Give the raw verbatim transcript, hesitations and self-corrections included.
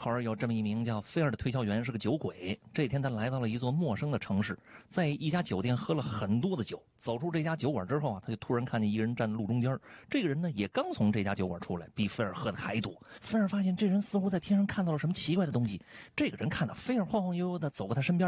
后儿有这么一名叫菲尔的推销员是个酒鬼。这天他来到了一座陌生的城市，在一家酒店喝了很多的酒。走出这家酒馆之后啊，他就突然看见一个人站在路中间。这个人呢也刚从这家酒馆出来，比菲尔喝的还多。菲尔发现这人似乎在天上看到了什么奇怪的东西。这个人看到菲尔晃晃悠悠的走过他身边，